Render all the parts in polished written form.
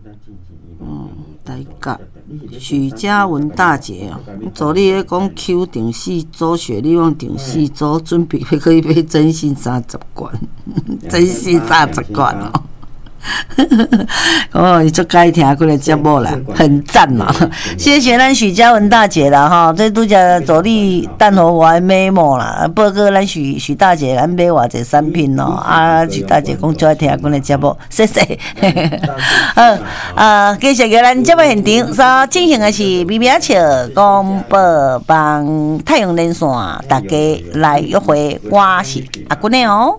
大甲许嘉文大姐哦，助理咧讲 Q 定4周学利用定4周，准备可以买真心30罐，真心30罐哦。哦，你足该听过来节目啦，很赞嘛！谢谢咱许嘉文大姐啦哈，这拄则助理等候我的 memo 啦，报告咱许大姐咱买偌济产品咯，啊，许大姐讲足爱听过来节目，谢谢。继续个咱节目现场所进行的是微微笑广播帮太阳连线，大家来约会，我是阿君的哦。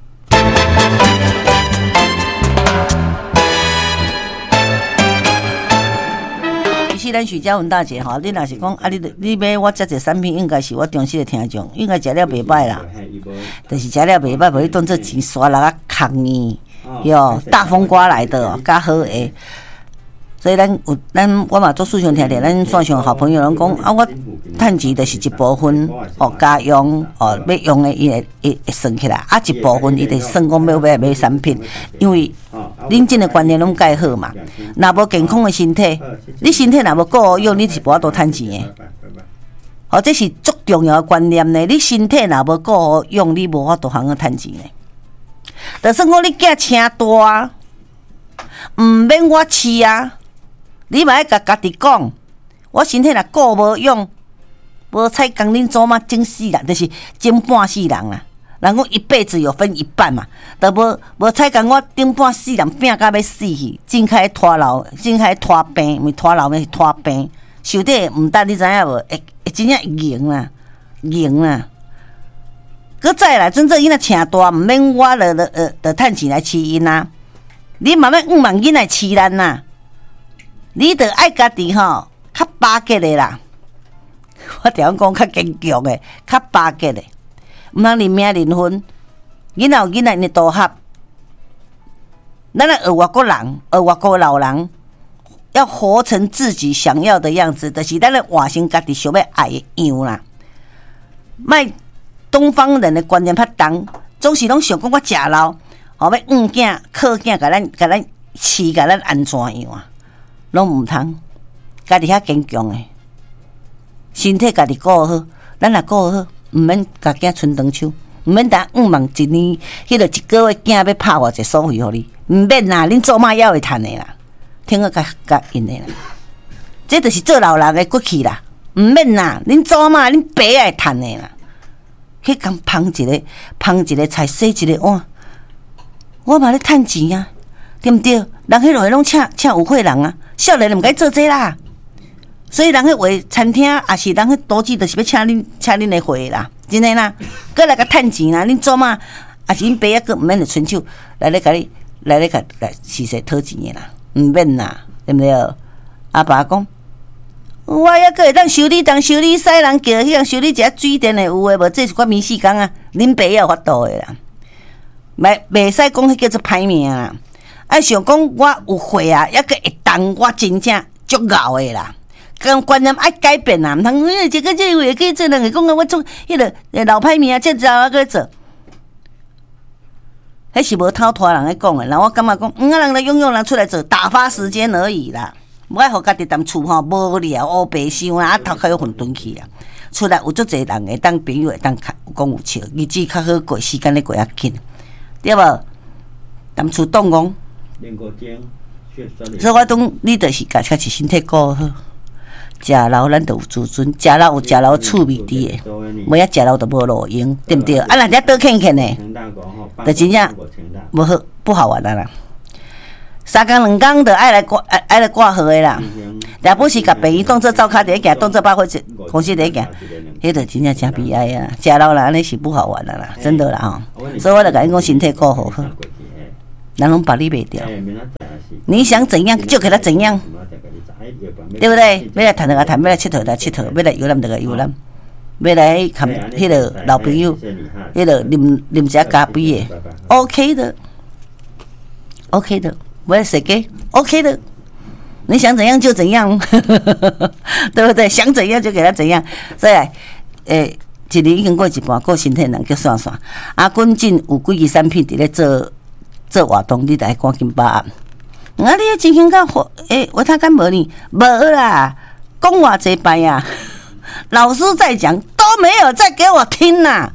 是咱许嘉文大姐吼，你若是讲啊，你买我这个产品，应该是我忠实的听众，应该食了袂歹啦。但是食了袂歹，无去当做钱刷人啊空呢，哟，大风刮来的哦，较好诶。所以我嘛做事上听听，咱线上好朋友拢讲啊，我趁钱就是一部分哦，家用哦要用的伊会算起来，啊一部分伊就算讲要买产品，因为恁真的观念拢介好嘛。若无健康的身体，你身体若无够好用，你是无法度趁钱的。哦，这是足重要的观念呢。你身体若无够好用，你无法度通去趁钱的。就算讲你囝请大，毋免我饲啊。你嘛要甲家己讲，我身体若顾无用，无采工恁祖妈整死人，就是整半死人啦。人讲一辈子有分一半嘛，都无采工我整半死人，拼甲要死去，真开拖老，真开拖病，咪拖老咪是拖病，受得毋得，你知影无？会真正赢啦，赢啦。搁再来，真正囡仔请大，毋免我着趁钱来饲因啊。你慢慢5万囡来饲咱呐。你得爱家己吼，较巴结的啦。我常讲较坚强的，较巴结的，毋通认命认分。囡仔有囡仔的多合，咱来学外国人，学外国老人，要活成自己想要的样子，就是咱来换成家己想要爱的样啦。卖东方人的观念较重，总是拢想讲我食老，后要囝靠囝，甲咱饲，甲咱安怎样啊？拢毋通，家己较坚强诶，身体家己顾好，咱若顾好，毋免甲囝伸长手，毋免等5万一年，迄个一个月囝要拍偌济所费互你，毋免啦，恁祖妈也会趁诶啦，听个甲因诶啦，这就是做老人诶骨气啦，毋免啦，恁祖妈恁爸也会趁诶啦，去共芳一个菜，洗一个碗，我嘛咧趁钱啊，对毋对？人迄落会拢请有货人啊。少年毋该做这啦，所以人迄话餐厅也是人迄多志，就是要请恁的货啦，真诶啦，搁来甲趁钱啦，恁祖妈也是恁爸仔，搁毋免着伸手来甲你饲势讨钱诶啦，毋免啦，对毋对？阿爸讲，我还搁会当修理使人叫迄样修理一下水电诶，有诶无？这是我免死工啊，恁爸也有法度诶啦，袂使讲迄叫做歹命啦。啊，想讲我有货啊，抑个会当我真正足敖的啦。跟观念爱改变啦，毋通这个会去做人会讲我做迄个老歹命啊，这招啊个做，迄是无偷拖人咧讲的。然后我感觉讲，人来用人出来做，打发时间而已啦。无爱互家己踮厝吼无聊乌白想啦，头壳要混沌去啦。出来有足侪人会当朋友会当讲有笑，日子较好过，时间咧过较紧，对无？踮厝动讲。所以我讲，你就是家己身体顾好，食老咱就有自尊，食老有食老趣味伫诶，无遐食老就无路用，对毋对？啊，人家倒欠欠诶，就真正无好不好玩啦。3工2工就爱来挂号诶啦，若不是甲朋友当做走骹伫行，当做百货公司伫行，迄就真正真悲哀啊！食老人安尼是不好玩啦，真的啦吼。所以我就甲你讲，身体顾好好。人拢把你卖掉，你想怎样就给他怎样，对不对？要来谈就谈，要来佚佗就佚佗，要来游览就来游览，要来看迄个老朋友，迄个啉一下咖啡的 ，OK 的 ，OK 的，我来设计 ，OK 的，你想怎样就怎样，对不对？想怎样就给他怎样，所以一年已经过一半，过身体人叫算算。阿君进有几支产品伫咧做活动，你得赶紧把握。 你迄情形甲维他干无呢？无啦，讲偌济摆啊，老师在讲都没有再给我听呐。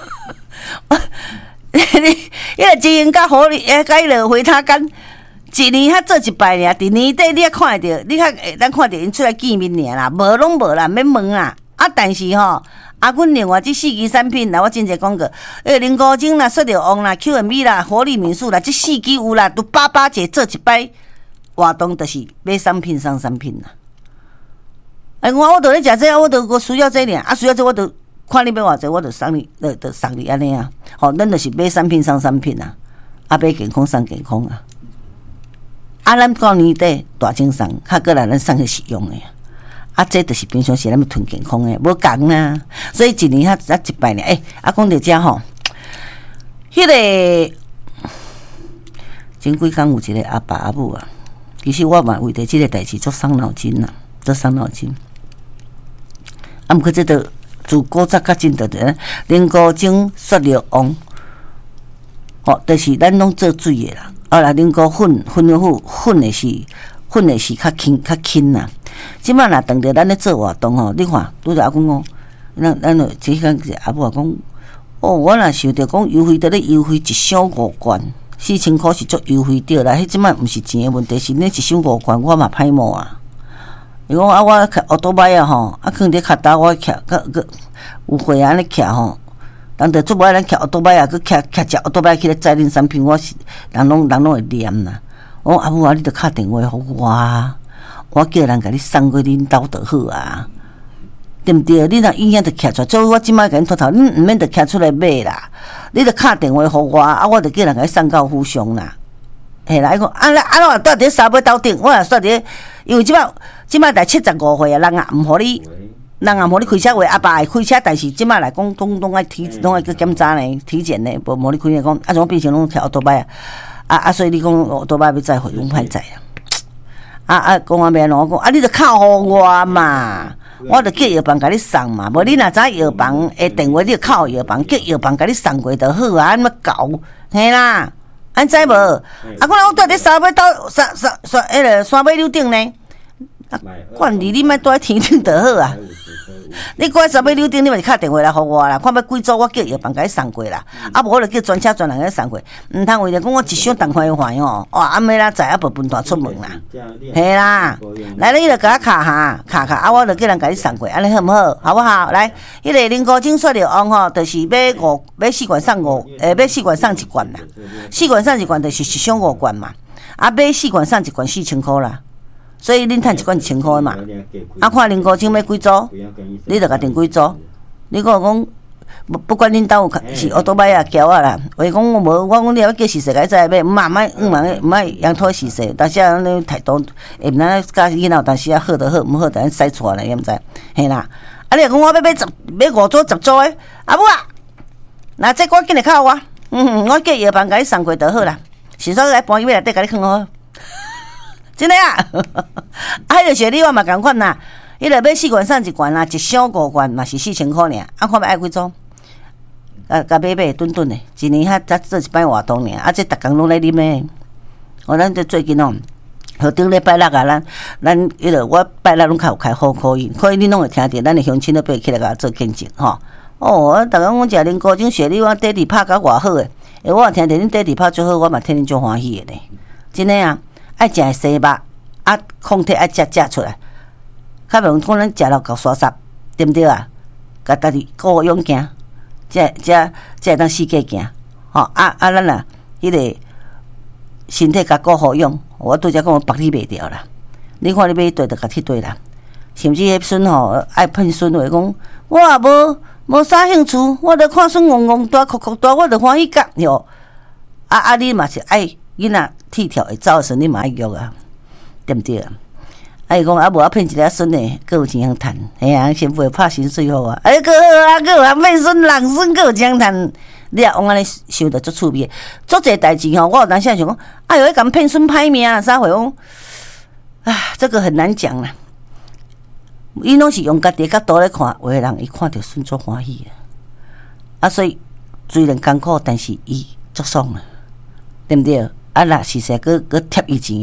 迄个情形甲好甲迄个维他干。一年较做一摆尔，伫年底你较看着，你较咱看着因出来见面尔啦，无拢无啦，免问啦。啊，但是吼，阮另外即4支产品啦，我真侪讲过，零古精啦、雪流王啦、QMB 啦、活力民宿啦，即4支有啦，都巴节做一摆活动，就是买产品送产品啦。我著咧食这，我著需要这尔，啊需要这我著看你要偌济，我著送你，著送你安尼啊。吼，咱著是买产品送产品啊，啊买健康送健康啊。啊，咱到年底大精送，较过来咱送去实用的，啊，这就是平常时咱要囤健康的，无共啦。所以一年较一摆呢，讲到遮吼，迄个前几工有一个阿爸阿母啊，其实我嘛为着即个代志做伤脑筋啦，做伤脑筋。啊，毋过这个自古早较真的零古精、雪流王，吼，就是咱拢做水的啦。啊啦，恁个粉的是较轻啦。即摆若当着咱咧做活动吼，你看，拄着阿公讲，咱就即个阿母讲，我若想着讲优惠得咧优惠一箱5罐，4000块是足优惠着啦。迄即摆毋是钱的问题，是恁一箱5罐我嘛歹摸啊。伊讲啊，我徛奥多摆啊吼，啊囥伫脚头我徛个有货安尼徛吼。人着做无爱咱徛奥多摆啊，佮徛只奥多摆去咧载恁产品，我是人拢会念啦。我阿母啊，你着敲电话互我叫人甲你送过恁兜就好啊，对毋对？你若意愿着徛出来，所以我即摆甲恁托头，恁毋免着徛出来买啦，你着敲电话互我，啊，我着叫人甲你送到府上啦。嘿啦，伊讲啊，我住伫沙尾斗顶，我也住伫，因为即摆才75岁啊，人也毋互你。人也无你开车话，阿爸会开车，但是即摆来讲，拢爱拢爱去检查呢，体检呢，无你开呢讲，啊，怎变成拢徛奥多摆啊？所以你讲奥多摆要载回，拢歹载啊！讲啊免我讲，啊，你着靠互我嘛，我着叫药房甲你送嘛，无你若知药房的电话，你着靠药房，叫药房甲你送过就好啊，安尼搞，嘿啦，安知无？啊，我住伫沙尾斗迄个山尾柳顶呢。啊，管你莫住喺天顶就好啊！你过来沙尾柳顶，你嘛是敲电话来互我啦，看要几组，我叫药房甲你送过啦。啊，无我就叫专车专人甲你送过。毋通为着讲我一箱重快快吼，哇，暗暝啦载啊无分段出门啦，嘿啦，来你就甲我敲下，啊，我就叫人甲你送过，安尼好毋好？好不好？来，迄个零古精雪流王吼，就是买4罐送买4罐送1罐啦，4罐送1罐就是1箱5罐嘛，啊，买4罐送1罐4000块啦。所以恁趁1罐1000块嘛，啊看零古精要几组，你着甲定几组。你讲不管恁兜是奥多摆啊、轿啊啦，话讲我无，我讲你要叫实势，甲你再买，毋爱羊驼实势，但是啊，你态度会毋咱教囡仔，但是啊好就好，毋好就咱使错啦，你毋知？嘿啦，啊你若讲我要买5组10组诶，阿母啊，那这赶紧来靠我，我叫药房甲你送过就好啦，是说来搬去内底甲你放好。真的啊，迄个雪莉我嘛共款啦，迄个买4罐送1罐啦，1箱5罐嘛是4000块尔，啊看要爱几组，甲买顿的，一年才做一摆活动尔，啊这逐工拢咧啉诶，咱这最近好顶礼拜六啊，咱迄个我拜六拢较有开好口音恁拢会听着，咱的乡亲都爬起来甲做见证吼。我逐工讲食零古精雪莉，我爹地拍甲偌好诶，我也听着恁爹地拍最好，我嘛替恁足欢喜诶咧，真诶啊。爱食的西肉，啊，控体爱食出来，较袂讲咱食了够沙沙，对毋对啊？甲家己顾勇行，才会当世界行，吼咱啊，迄个身体甲顾好用，我拄则讲我白你袂掉啦。你看你买一堆，就甲铁堆啦。甚至迄孙吼爱喷孙话讲，我也无啥兴趣，我着看孙戆戆大、哭哭大，我着欢喜甲哟。你嘛是爱囡仔。剃条会走的时，你嘛爱约啊，对毋对啊？伊讲无骗一个孙呢，佫有钱通趁，嘿啊，先不会拍薪水好啊，佫好佫有啊，买孙人孙佫有钱趁，你也往安尼想着足趣味，足侪代志吼，我有当时想讲，哎哟，迄骗孙歹命啊，啥货讲，这个很难讲啦。伊拢是用家己角度来看，有的人伊看着孙足欢喜啊，所以虽然艰苦，但是伊足爽啊，对毋对？若是说佫贴伊钱诶，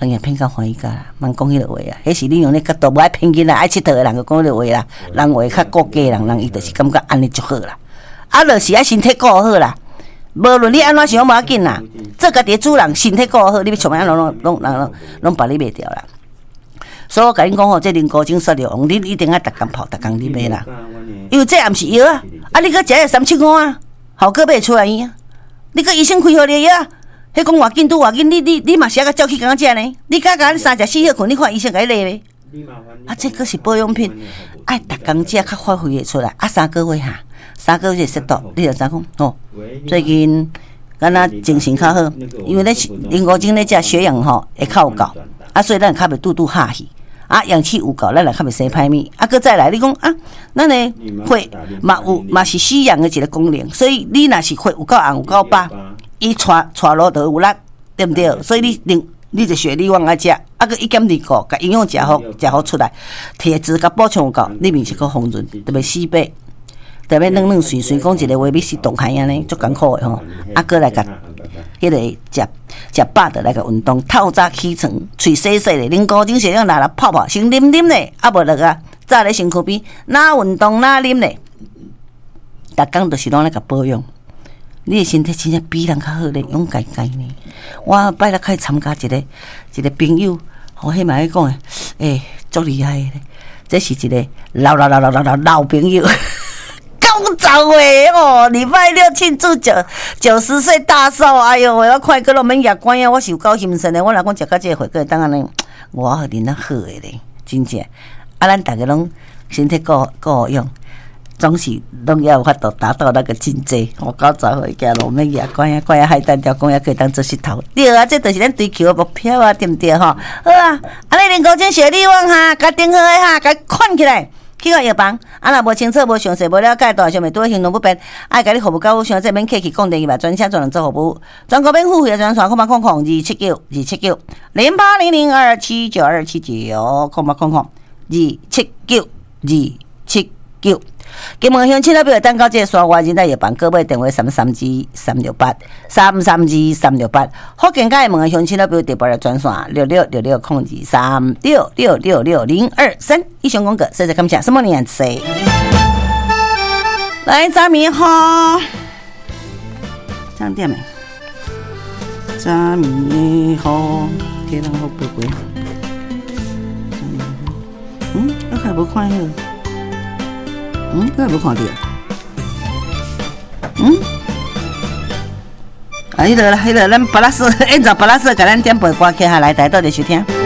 当然骗到欢喜家啦，莫讲迄个话啊。迄是你用咧角度，无爱骗囡仔，爱佚佗的人就讲迄个话啦。人话较顾家人，伊就是感觉安尼就好啦。啊，就是爱身体顾好啦。无论你安怎想无要紧啦，做家己主人，身体顾好，你要创啥拢把你袂掉啦。所以我甲恁讲吼，这啉高精说着王，你一定要逐工泡，逐工啉的啦。因为这也毋是药啊，啊，你搁食个375啊，效果袂出来伊啊。你搁医生开互你药啊？迄讲偌紧拄偌紧，你嘛是啊，甲照去敢食呢？你敢甲你3食4盒困，你看医生甲你勒呗？啊，这个是保养品，爱逐工食较发挥会出来。啊，3个月哈，3个月适度，你就知讲哦。最近敢若精神较好，因为咧啉高精咧食血氧吼会较有够，啊，所以咱较袂拄拄哈气。啊，氧气有够，咱来较袂生歹物。啊，搁再来，你讲啊，咱的血嘛是吸氧的一个功能，所以你若是血有够红有够饱，伊带落就有力，对不对？所以你就血力旺爱食，啊，搁1.2个，甲营养食好出来，铁质甲补充有够，你面是够丰润，特别四百，特别软碎碎，讲一个话，要是动开安尼，足艰苦的吼。啊，搁来甲迄个食饱的来个运动，透早起床，喙洗洗的，啉高精血氧来泡泡，先啉咧，啊无落啊，早咧身躯边，哪运动哪啉咧，逐工就是拢咧甲保养。你的身体真正比人较好咧，勇敢呢。我摆了开参加一个朋友，迄嘛迄讲诶，足厉害咧，这是一个老朋友。90岁哦，礼拜六庆祝90岁大寿，哎哟，我看个拢免夜关啊，我是有够心酸的。我若讲食到这个会个当安尼，我互恁啊好诶咧，真正。啊，咱大家拢身体顾好用，总是拢要有法度达到那个境界。我90岁加拢免夜关啊，关啊海单条讲也可以当做石头。对啊，这就是咱追求的目标啊，对不对吼？好啊，安尼恁高精血力旺哈，甲订好诶哈，甲款起来。去到药房，啊若无清楚、无详细、无了解，大小妹拄行动不便，爱甲你服务到有详细免客气，讲电话专线专人做服务，全国免付费的专线，0800-279-279，0800-279-279。金门乡亲那边等到这个刷外人在药房，各位电话332-368，332-368。福建街门乡亲那边特别的专线6666-02366666-023。以上广告，谢谢感谢，什么年纪？来，炸米好，这样点没？炸米好，给人好不贵。我还不看那个。我也无看到。迄个，咱巴拉斯，按照巴拉斯，甲咱点播歌曲下来，大家到底收听。